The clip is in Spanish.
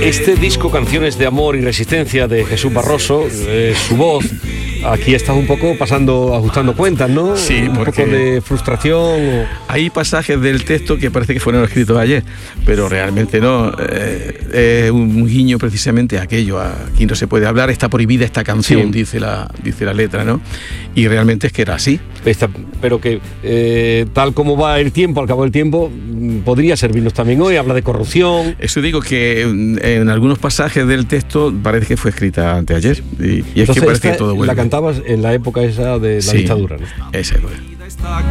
Este disco, Canciones de Amor y Resistencia, de Jesús Barroso, su voz, aquí estás un poco ajustando cuentas, ¿no? Sí, un porque poco de frustración. Hay pasajes del texto que parece que fueron escritos ayer, pero realmente no. Es un guiño precisamente a aquello. Aquí no se puede hablar, está prohibida esta canción, sí. dice la letra, ¿no? Y realmente es que era así. Pero que tal como va el tiempo, al cabo del tiempo, podría servirnos también hoy. Habla de corrupción. Eso digo que en algunos pasajes del texto parece que fue escrita anteayer. Y es que parece que todo vuelve. La cantabas en la época esa de la dictadura, ¿no? Esa es.